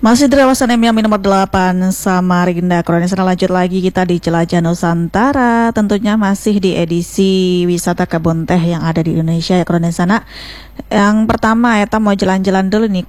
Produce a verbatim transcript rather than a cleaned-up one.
Masih di Rawasan M Y nomor delapan Samarinda. Kronisana lanjut lagi kita di Jelajah Nusantara. Tentunya masih di edisi wisata kebun teh yang ada di Indonesia ya Kronisana. Yang pertama Eta mau jalan-jalan dulu nih